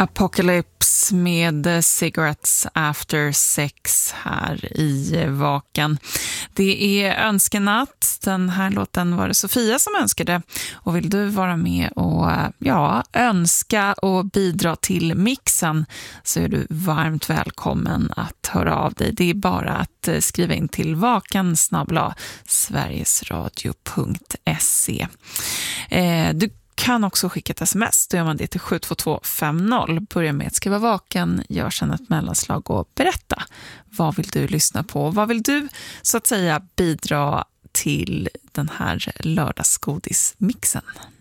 Apocalypse med Cigarettes After Sex här i Vaken. Det är önskenatt. Den här låten var det Sofia som önskade. Och vill du vara med och önska och bidra till mixen så är du varmt välkommen att höra av dig. Det är bara att skriva in till vaken@sverigesradio.se. Du kan också skicka ett sms, då gör man det till 72250. Börja med att skriva vaken, gör sedan ett mellanslag och berätta. Vad vill du lyssna på? Vad vill du så att säga bidra till den här lördagsgodismixen?